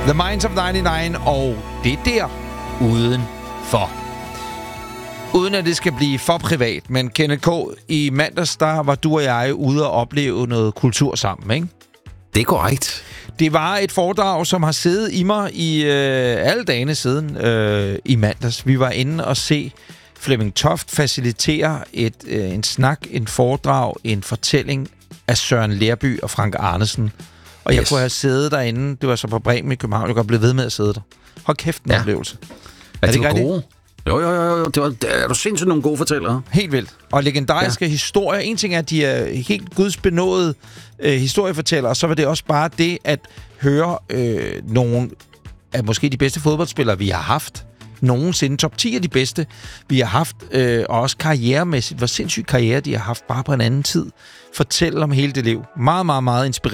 The Minds of 99 og det der udenfor. Uden at det skal blive for privat, men Kenneth K., i mandags, der var du og jeg ude og opleve noget kultur sammen, ikke? Det er korrekt. Det var et foredrag, som har siddet i mig i alle dagene siden i mandags. Vi var inde og se Flemming Toft facilitere en snak, en foredrag, en fortælling af Søren Lerby og Frank Arnesen. Og jeg kunne have siddet derinde, det var så på Bremen i København, jeg kunne blive ved med at sidde der. Hold kæft, en oplevelse. Er det ikke gode? Jo. Er du sindssygt nogle gode fortællere? Helt vildt. Og legendariske historier. En ting er, at de er helt gudsbenåede historiefortællere, og så var det også bare det at høre nogle af måske de bedste fodboldspillere, vi har haft. Nogensinde top 10 af de bedste, vi har haft. Og også karrieremæssigt. Hvor sindssygt karriere de har haft bare på en anden tid. Fortælle om hele det liv. Meget, meget, meget inspirerende.